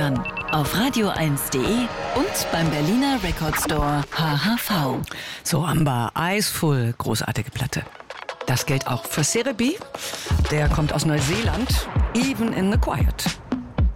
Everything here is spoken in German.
dran. Auf radio1.de und beim Berliner Record Store HHV. So, Amber, Eyesful, großartige Platte. Das gilt auch für Cerebi. Der kommt aus Neuseeland. Even in the Quiet.